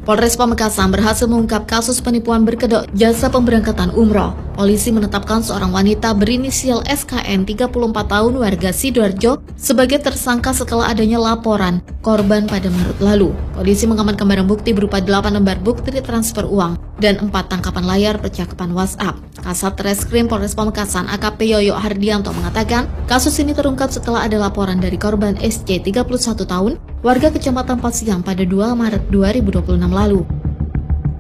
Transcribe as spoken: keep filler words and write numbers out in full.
Polres Pamekasan berhasil mengungkap kasus penipuan berkedok jasa pemberangkatan umroh. Polisi menetapkan seorang wanita berinisial S K N tiga puluh empat tahun warga Sidoarjo sebagai tersangka setelah adanya laporan korban pada Maret lalu. Polisi mengamankan barang bukti berupa delapan lembar bukti transfer uang dan empat tangkapan layar percakapan WhatsApp. Kasat Reskrim Polres Pamekasan A K P Yoyo Hardianto mengatakan kasus ini terungkap setelah ada laporan dari korban S C tiga puluh satu tahun warga Kecamatan Pasiang pada dua Maret dua ribu dua puluh enam lalu.